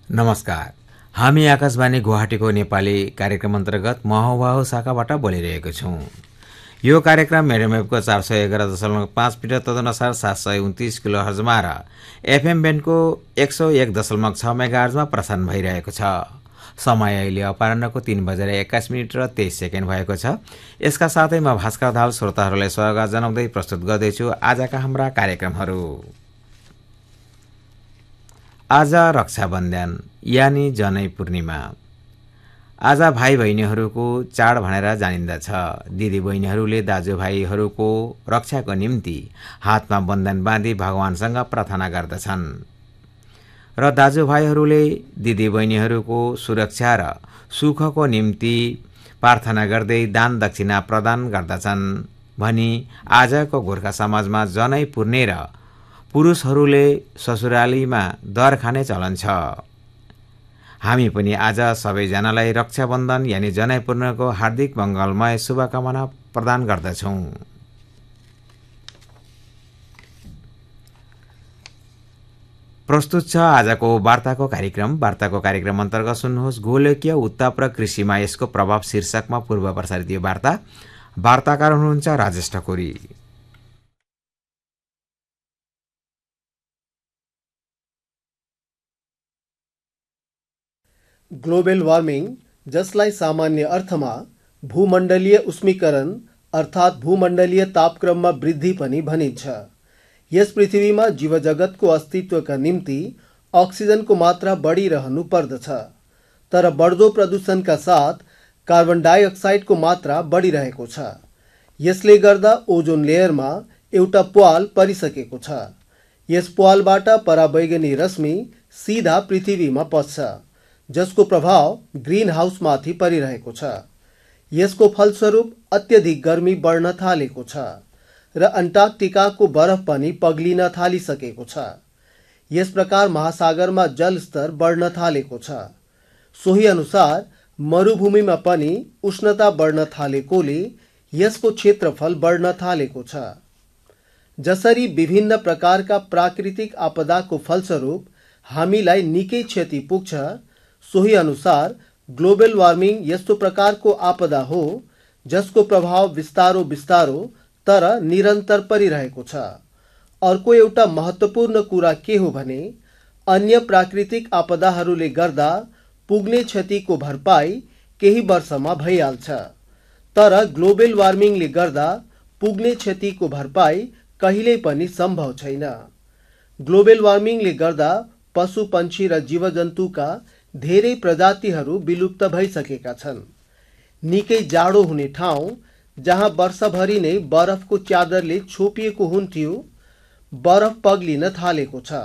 नमस्कार। हामी आकाशवाणी गुवाहाटीको नेपाली कार्यक्रम अन्तर्गत महोबाहो शाखाबाट बोलिरहेको छौं। यो कार्यक्रम मेडियमवेभको 411.5 मिटर तदनुसार 729 किलोहर्जमा र एफएम ब्यान्डको 101.6 मेगाहर्जमा प्रसारण भइरहेको छ। समय अहिले अपराह्नको 3:21 र 23 सेकेन्ड भएको छ। यसका साथै म भास्कर दाहाल श्रोताहरूलाई स्वागत जनाउँदै प्रस्तुत गर्दैछु आजका हाम्रा कार्यक्रमहरू। आज रक्षाबन्धन यानी जनै पूर्णिमा। आज भाइ बहिनीहरूको चाड भनेर जानिन्दछ। दिदी बहिनीहरूले दाजुभाइहरूको रक्षाको निम्ति हातमा बन्धन बाँधी भगवानसँग प्रार्थना गर्दछन् र दाजुभाइहरूले दिदी बहिनीहरूको सुरक्षा र सुखको निम्ति प्रार्थना गर्दै दान दक्षिणा प्रदान गर्दछन् भनी आजको गोर्खा समाजमा जनै पूर्णे र पुरुषहरूले ससुरालीमा दर खाने चलन छ। हामी पनि आज सबैजनालाई रक्षाबन्धन यानी जनै पूर्णको हार्दिक मङ्गलमय शुभकामना प्रदान गर्दछौं। प्रस्तुत छ आजको वार्ताको कार्यक्रम अन्तर्गत सुन्नुहोस् गोलकीय उत्ताप र कृषिमा यसको प्रभाव शीर्षकमा पूर्व प्रसारित यो वार्ताकार हुनुहुन्छ राजेश ठकुरी। ग्लोबल वार्मिङ, जसलाई सामान्य अर्थमा भूमण्डलीय उष्मीकरण अर्थात् भूमण्डलीय तापक्रममा वृद्धि पनि भनिन्छ। यस पृथ्वीमा जीवजगतको अस्तित्वका निम्ति अक्सिजनको मात्रा बढिरहनु पर्दछ, तर बढ्दो प्रदूषणका साथ कार्बन डाइअक्साइडको मात्रा बढिरहेको छ। यसले गर्दा ओजोन लेयरमा एउटा प्वाल परिसकेको छ। यस प्वालबाट परावैगनी रश्मि सिधा पृथ्वीमा पस्छ, जसको प्रभाव ग्रीन हाउसमाथि परिरहेको छ। यसको फलस्वरूप अत्यधिक गर्मी बढ्न थालेको छ र अन्टार्कटिकाको बरफ पनि पग्लिन थालिसकेको छ। यस प्रकार महासागरमा जलस्तर बढ्न थालेको छ। सोही अनुसार मरुभूमिमा पनि उष्णता बढ्न थालेकोले यसको क्षेत्रफल बढ्न थालेको छ। जसरी विभिन्न प्रकारका प्राकृतिक आपदाको फलस्वरूप हामीलाई निकै क्षति पुग्छ, सोही अनुसार ग्लोबल वार्मिङ यस्तो प्रकारको आपदा हो जसको प्रभाव बिस्तारो तर निरन्तर परिरहेको छ। अर्को एउटा महत्त्वपूर्ण कुरा के हो भने अन्य प्राकृतिक आपदाहरूले गर्दा पुग्ने क्षतिको भरपाई केही वर्षमा भइहाल्छ, तर ग्लोबल वार्मिङले गर्दा पुग्ने क्षतिको भरपाई कहिल्यै पनि सम्भव छैन। ग्लोबल वार्मिङले गर्दा पशु पक्षी र जीवजन्तुका धेरै प्रजातिहरू विलुप्त भइसकेका छन्। निकै जाडो हुने ठाउँ जहाँ वर्षभरि नै बरफको च्यादरले छोपिएको हुन्थ्यो, बरफ पग्लिन थालेको छ।